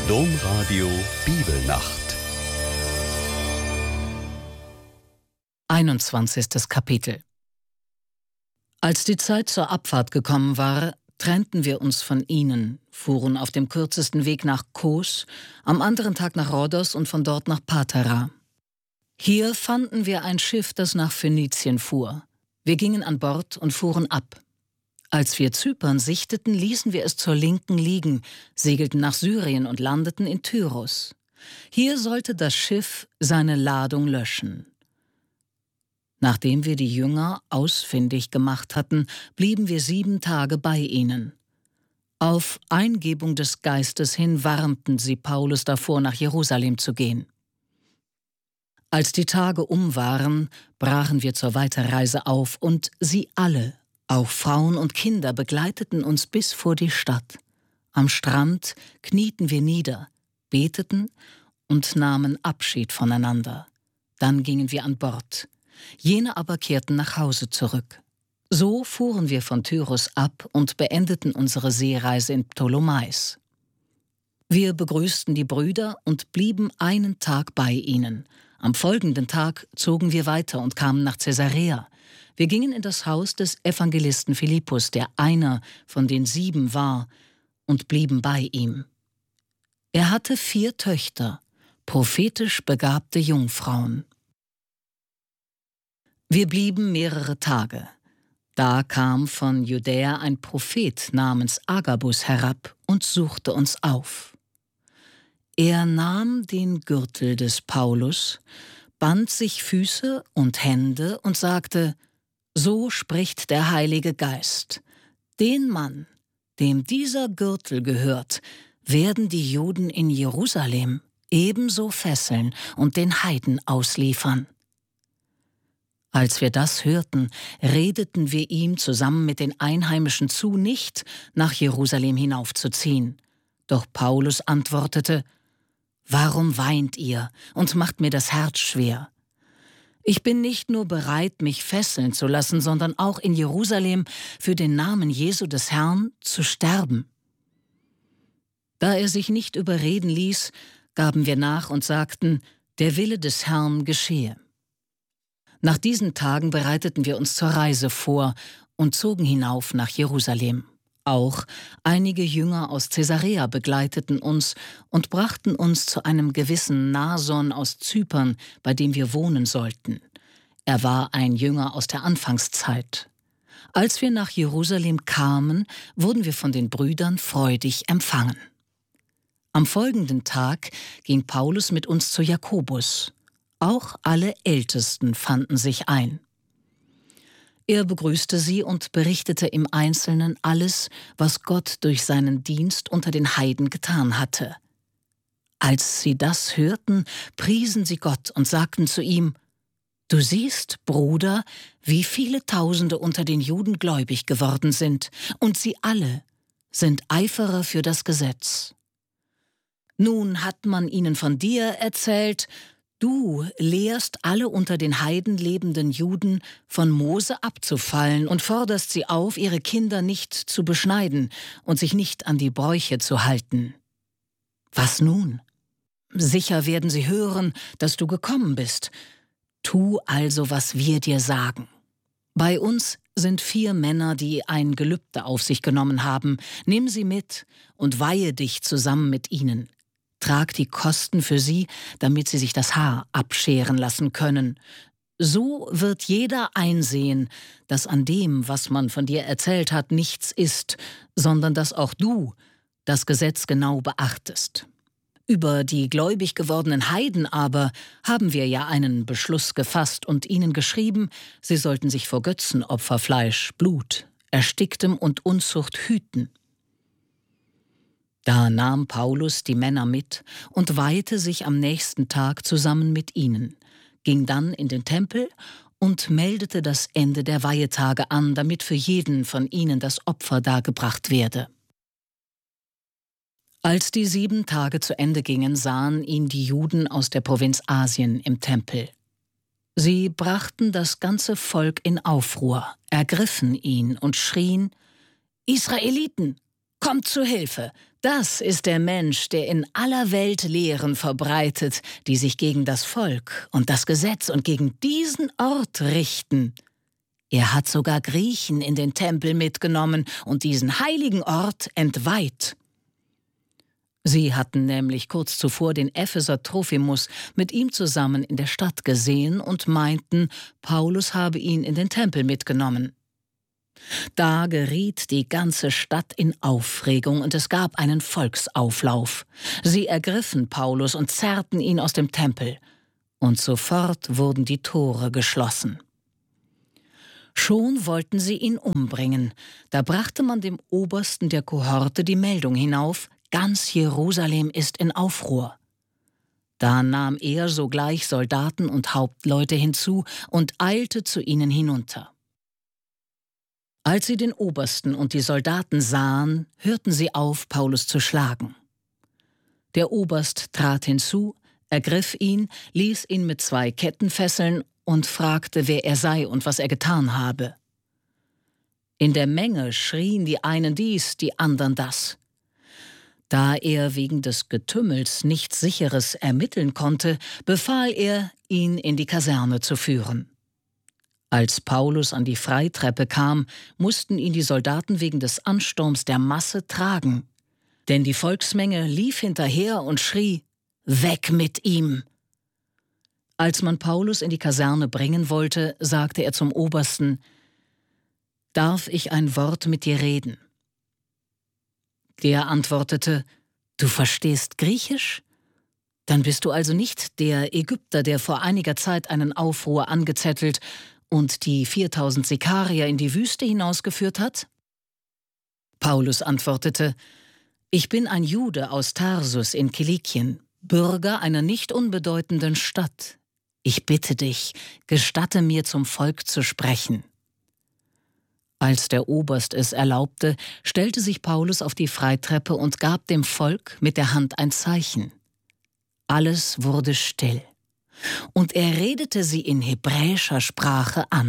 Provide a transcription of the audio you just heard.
Domradio Bibelnacht. 21. Kapitel. Als die Zeit zur Abfahrt gekommen war, trennten wir uns von ihnen, fuhren auf dem kürzesten Weg nach Kos, am anderen Tag nach Rhodos und von dort nach Patara. Hier fanden wir ein Schiff, das nach Phönizien fuhr. Wir gingen an Bord und fuhren ab. Als wir Zypern sichteten, ließen wir es zur Linken liegen, segelten nach Syrien und landeten in Tyros. Hier sollte das Schiff seine Ladung löschen. Nachdem wir die Jünger ausfindig gemacht hatten, blieben wir 7 Tage bei ihnen. Auf Eingebung des Geistes hin warnten sie Paulus davor, nach Jerusalem zu gehen. Als die Tage um waren, brachen wir zur Weiterreise auf und sie alle, auch Frauen und Kinder, begleiteten uns bis vor die Stadt. Am Strand knieten wir nieder, beteten und nahmen Abschied voneinander. Dann gingen wir an Bord. Jene aber kehrten nach Hause zurück. So fuhren wir von Tyros ab und beendeten unsere Seereise in Ptolemais. Wir begrüßten die Brüder und blieben einen Tag bei ihnen. Am folgenden Tag zogen wir weiter und kamen nach Caesarea. Wir gingen in das Haus des Evangelisten Philippus, der einer von den 7 war, und blieben bei ihm. Er hatte 4 Töchter, prophetisch begabte Jungfrauen. Wir blieben mehrere Tage. Da kam von Judäa ein Prophet namens Agabus herab und suchte uns auf. Er nahm den Gürtel des Paulus, band sich Füße und Hände und sagte: So spricht der Heilige Geist. Den Mann, dem dieser Gürtel gehört, werden die Juden in Jerusalem ebenso fesseln und den Heiden ausliefern. Als wir das hörten, redeten wir ihm zusammen mit den Einheimischen zu, nicht nach Jerusalem hinaufzuziehen. Doch Paulus antwortete: Warum weint ihr und macht mir das Herz schwer? Ich bin nicht nur bereit, mich fesseln zu lassen, sondern auch in Jerusalem für den Namen Jesu des Herrn zu sterben. Da er sich nicht überreden ließ, gaben wir nach und sagten: Der Wille des Herrn geschehe. Nach diesen Tagen bereiteten wir uns zur Reise vor und zogen hinauf nach Jerusalem. Auch einige Jünger aus Caesarea begleiteten uns und brachten uns zu einem gewissen Nason aus Zypern, bei dem wir wohnen sollten. Er war ein Jünger aus der Anfangszeit. Als wir nach Jerusalem kamen, wurden wir von den Brüdern freudig empfangen. Am folgenden Tag ging Paulus mit uns zu Jakobus. Auch alle Ältesten fanden sich ein. Er begrüßte sie und berichtete im Einzelnen alles, was Gott durch seinen Dienst unter den Heiden getan hatte. Als sie das hörten, priesen sie Gott und sagten zu ihm: Du siehst, Bruder, wie viele Tausende unter den Juden gläubig geworden sind, und sie alle sind Eiferer für das Gesetz. Nun hat man ihnen von dir erzählt: Du lehrst alle unter den Heiden lebenden Juden, von Mose abzufallen und forderst sie auf, ihre Kinder nicht zu beschneiden und sich nicht an die Bräuche zu halten. Was nun? Sicher werden sie hören, dass du gekommen bist. Tu also, was wir dir sagen. Bei uns sind 4 Männer, die ein Gelübde auf sich genommen haben. Nimm sie mit und weihe dich zusammen mit ihnen. Trag die Kosten für sie, damit sie sich das Haar abscheren lassen können. So wird jeder einsehen, dass an dem, was man von dir erzählt hat, nichts ist, sondern dass auch du das Gesetz genau beachtest. Über die gläubig gewordenen Heiden aber haben wir ja einen Beschluss gefasst und ihnen geschrieben, sie sollten sich vor Götzenopferfleisch, Blut, Ersticktem und Unzucht hüten. Da nahm Paulus die Männer mit und weihte sich am nächsten Tag zusammen mit ihnen, ging dann in den Tempel und meldete das Ende der Weihetage an, damit für jeden von ihnen das Opfer dargebracht werde. Als die 7 Tage zu Ende gingen, sahen ihn die Juden aus der Provinz Asien im Tempel. Sie brachten das ganze Volk in Aufruhr, ergriffen ihn und schrien: Israeliten, kommt zu Hilfe! Das ist der Mensch, der in aller Welt Lehren verbreitet, die sich gegen das Volk und das Gesetz und gegen diesen Ort richten. Er hat sogar Griechen in den Tempel mitgenommen und diesen heiligen Ort entweiht. Sie hatten nämlich kurz zuvor den Epheser Trophimus mit ihm zusammen in der Stadt gesehen und meinten, Paulus habe ihn in den Tempel mitgenommen. Da geriet die ganze Stadt in Aufregung und es gab einen Volksauflauf. Sie ergriffen Paulus und zerrten ihn aus dem Tempel. Und sofort wurden die Tore geschlossen. Schon wollten sie ihn umbringen. Da brachte man dem Obersten der Kohorte die Meldung hinauf, ganz Jerusalem ist in Aufruhr. Da nahm er sogleich Soldaten und Hauptleute hinzu und eilte zu ihnen hinunter. Als sie den Obersten und die Soldaten sahen, hörten sie auf, Paulus zu schlagen. Der Oberst trat hinzu, ergriff ihn, ließ ihn mit 2 Ketten fesseln und fragte, wer er sei und was er getan habe. In der Menge schrien die einen dies, die anderen das. Da er wegen des Getümmels nichts Sicheres ermitteln konnte, befahl er, ihn in die Kaserne zu führen. Als Paulus an die Freitreppe kam, mussten ihn die Soldaten wegen des Ansturms der Masse tragen. Denn die Volksmenge lief hinterher und schrie, »Weg mit ihm!« Als man Paulus in die Kaserne bringen wollte, sagte er zum Obersten, »Darf ich ein Wort mit dir reden?« Der antwortete, »Du verstehst Griechisch? Dann bist du also nicht der Ägypter, der vor einiger Zeit einen Aufruhr angezettelt und die 4000 Sikarier in die Wüste hinausgeführt hat?« Paulus antwortete, »Ich bin ein Jude aus Tarsus in Kilikien, Bürger einer nicht unbedeutenden Stadt. Ich bitte dich, gestatte mir, zum Volk zu sprechen.« Als der Oberst es erlaubte, stellte sich Paulus auf die Freitreppe und gab dem Volk mit der Hand ein Zeichen. Alles wurde still. Und er redete sie in hebräischer Sprache an.